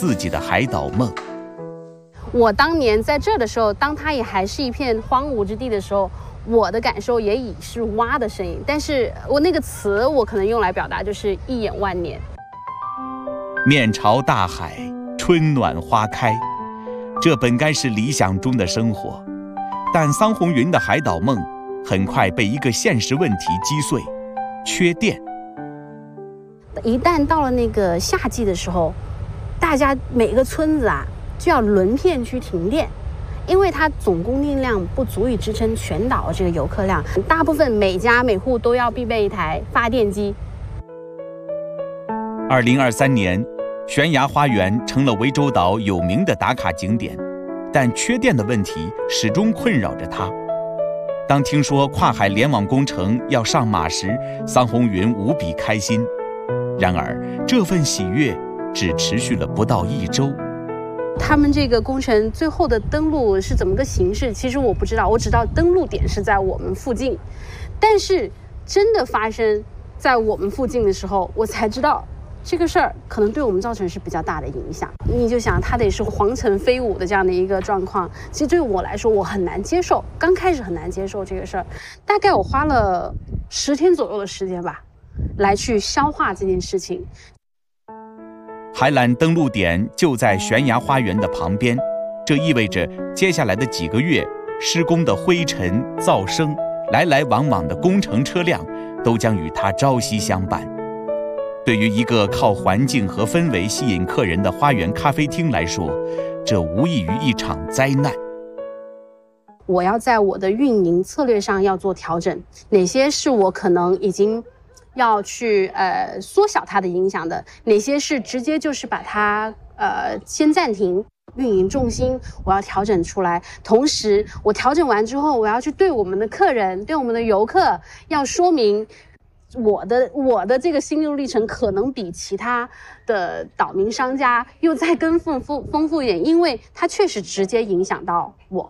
自己的海岛梦。 我当年在这的时候，当它也还是一片荒芜之地的时候，我的感受也已是蛙的声音，但是我那个词我可能用来表达就是一眼万年。 面朝大海，春暖花开，这本该是理想中的生活，但桑红云的海岛梦很快被一个现实问题击碎：缺电。 一旦到了那个夏季的时候，大家每个村子啊就要轮片去停电，因为它总供电量不足以支撑全岛这个游客量，大部分每家每户都要必备一台发电机。 2023年，悬崖花园成了涠洲岛有名的打卡景点，但缺电的问题始终困扰着它。当听说跨海联网工程要上马时，桑红云无比开心。然而，这份喜悦只持续了不到1周。 他们这个工程最后的登陆是怎么个形式？其实我不知道，我只知道登陆点是在我们附近。但是真的发生在我们附近的时候，我才知道这个事儿可能对我们造成是比较大的影响。你就想，它得是黄尘飞舞的这样的一个状况，其实对我来说我很难接受，刚开始很难接受这个事儿。大概我花了10天左右的时间吧，来去消化这件事情。 海缆登陆点就在悬崖花园的旁边，这意味着接下来的几个月，施工的灰尘、噪声、来来往往的工程车辆都将与它朝夕相伴。对于一个靠环境和氛围吸引客人的花园咖啡厅来说，这无异于一场灾难。 我要在我的运营策略上要做调整，哪些是我可能已经要去缩小它的影响的，哪些是直接就是把它先暂停。运营重心我要调整出来，同时我调整完之后，我要去对我们的客人、对我们的游客要说明我的这个心路历程可能比其他的岛民商家又再更丰富一点，因为它确实直接影响到我。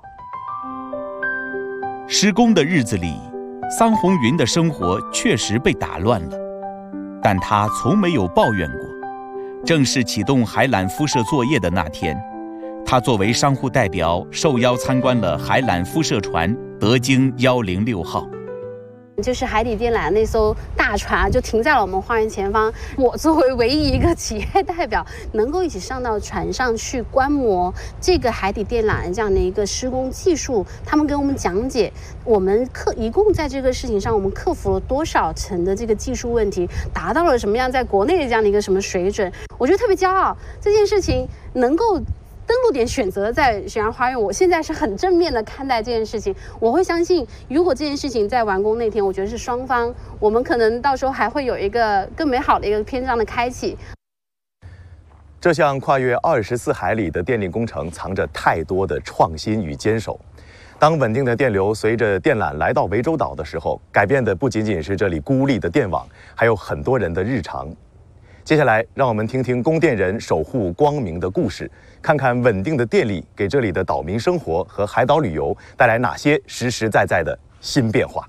施工的日子里，桑红云的生活确实被打乱了，但他从没有抱怨过。正式启动海缆敷设作业的那天，他作为商户代表受邀参观了海缆敷设船德经106号。 就是海底电缆那艘大船就停在了我们花园前方，我作为唯一一个企业代表能够一起上到船上去观摩这个海底电缆这样的一个施工技术，他们给我们讲解我们一共在这个事情上我们克服了多少层的这个技术问题，达到了什么样在国内的这样的一个什么水准，我觉得特别骄傲。这件事情能够登陆点选择在悬崖花园，我现在是很正面的看待这件事情。我会相信，如果这件事情在完工那天，我觉得是双方，我们可能到时候还会有一个更美好的一个篇章的开启。 这项跨越24海里的电力工程，藏着太多的创新与坚守。当稳定的电流随着电缆来到涠洲岛的时候，改变的不仅仅是这里孤立的电网，还有很多人的日常。接下来，让我们听听供电人守护光明的故事，看看稳定的电力给这里的岛民生活和海岛旅游带来哪些实实在在的新变化。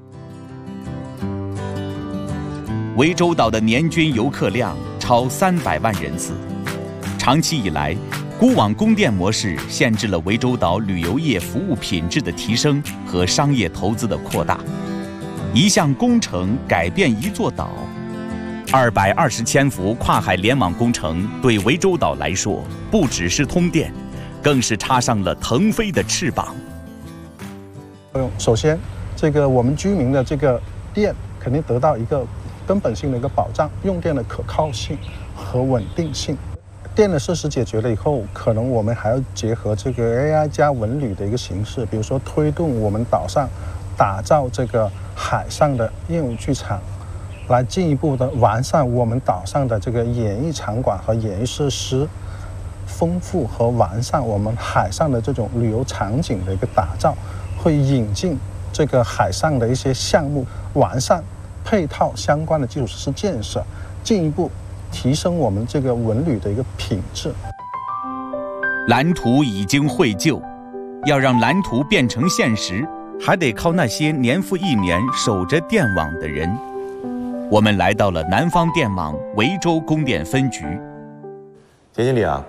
涠洲岛的年均游客量超300万人次，长期以来，孤网供电模式限制了涠洲岛旅游业服务品质的提升和商业投资的扩大。一项工程改变一座岛。220千伏跨海联网工程对涠洲岛来说，不只是通电，更是插上了腾飞的翅膀。 首先，这个我们居民的这个电肯定得到一个根本性的一个保障，用电的可靠性和稳定性。电的设施解决了以后，可能我们还要结合这个 AI 加文旅的一个形式，比如说推动我们岛上打造这个海上的业务剧场，来进一步的完善我们岛上的这个演艺场馆和演艺设施，丰富和完善我们海上的这种旅游场景的一个打造，会引进这个海上的一些项目，完善配套相关的基础设施建设，进一步提升我们这个文旅的一个品质。 蓝图已经绘就，要让蓝图变成现实，还得靠那些年复一年守着电网的人。我们来到了南方电网涠洲供电分局。 田经理啊，